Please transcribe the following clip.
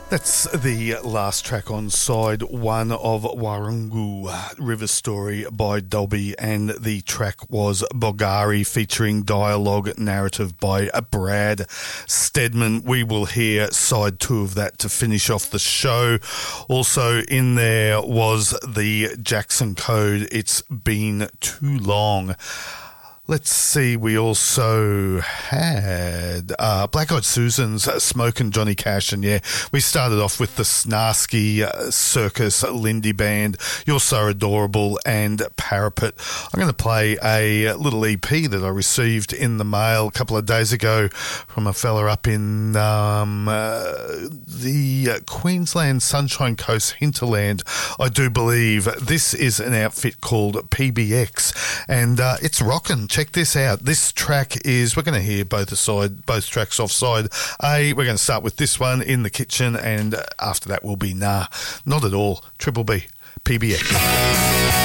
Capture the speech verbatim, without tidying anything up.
That's the last track on side one of Warungu, River Story by Dobby, and the track was Bogari featuring dialogue narrative by Brad Stedman. We will hear side two of that to finish off the show. Also in there was the Jackson Code, It's Been Too Long. Let's see, we also had uh, Black Eyed Susans, uh, Smoke and Johnny Cash, and yeah, we started off with the Snarsky uh, Circus Lindy Band, You're So Adorable, and Parapet. I'm going to play a little E P that I received in the mail a couple of days ago from a fella up in um, uh, the uh, Queensland Sunshine Coast hinterland, I do believe. This is an outfit called P B X, and uh, it's rockin'. Check this out. This track is, we're going to hear both aside, both tracks off side A. We're going to start with this one, In the Kitchen, and after that will be Nah, Not At All, Triple B, P B X.